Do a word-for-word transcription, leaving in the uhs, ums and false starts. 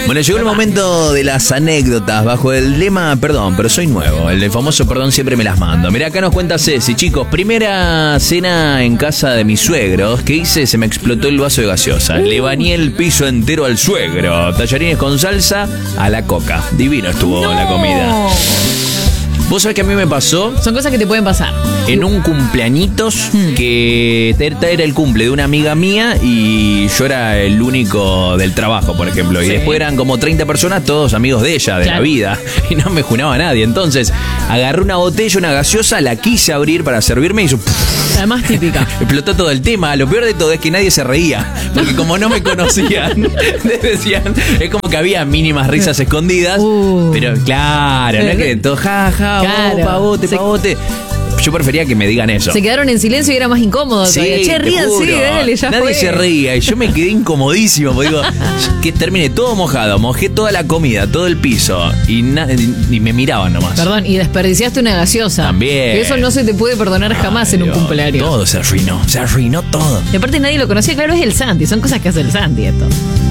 Bueno, llegó el momento de las anécdotas bajo el lema perdón, pero soy nuevo. El famoso perdón siempre me las mando. Mirá, acá nos cuenta Ceci, chicos. Primera cena en casa de mis suegros. ¿Qué hice? Se me explotó el vaso de gaseosa. Le bañé el piso entero al suegro. Tallarines con salsa a la coca. Divino estuvo no. la comida. ¿Vos sabés que a mí me pasó? Son cosas que te pueden pasar. En un cumpleañitos hmm. que era el cumple de una amiga mía y yo era el único del trabajo, por ejemplo. Y sí. después eran como treinta personas, todos amigos de ella, de claro. la vida. Y no me junaba nadie. Entonces agarré una botella, una gaseosa, la quise abrir para servirme y hizo... La más típica. Explotó todo el tema. Lo peor de todo es que nadie se reía. Porque como no me conocían, decían... Es como que había mínimas risas escondidas. Uh. Pero claro, no es que todo jaja, claro. pavote, pavote. Yo prefería que me digan eso. Se quedaron en silencio y era más incómodo. Sí, che, ríanse, dale, ya nadie fue. se reía y yo me quedé incomodísimo. Porque digo, que termine todo mojado. Mojé toda la comida, todo el piso. Y, na- y me miraban nomás. Perdón, y desperdiciaste una gaseosa. También. Que eso no se te puede perdonar Ay, jamás en un Dios, cumpleaños. Todo se arruinó. Se arruinó todo. Y aparte nadie lo conocía. Claro, es el Santi. Son cosas que hace el Santi esto.